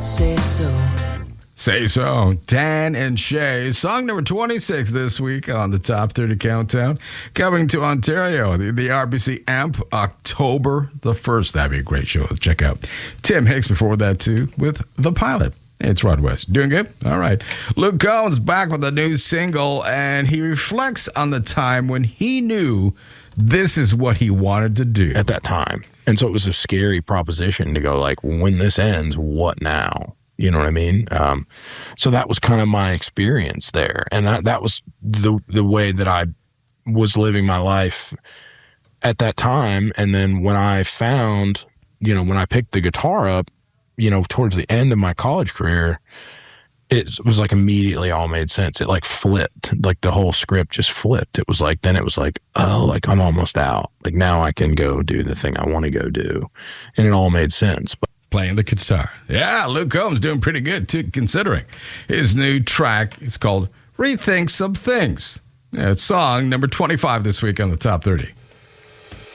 Say so. Say so. Dan and Shay. Song number 26 this week on the Top 30 Countdown. Coming to Ontario, the RBC Amp, October the 1st. That'd be a great show to check out. Tim Hicks before that, too, with The Pilot. It's Rod West. Doing good? All right. Luke Combs back with a new single, and he reflects on the time when he knew this is what he wanted to do. At that time. And so it was a scary proposition to go like, when this ends, what now? You know what I mean? So that was kind of my experience there. And that was the way that I was living my life at that time. And then when I found, when I picked the guitar up, towards the end of my college career, it was like immediately all made sense. It like flipped, like the whole script just flipped. It was like, oh, like I'm almost out. Like now I can go do the thing I want to go do. And it all made sense. But playing the guitar. Yeah, Luke Combs doing pretty good, too, considering his new track. It's called Rethink Some Things. It's song number 25 this week on the Top 30.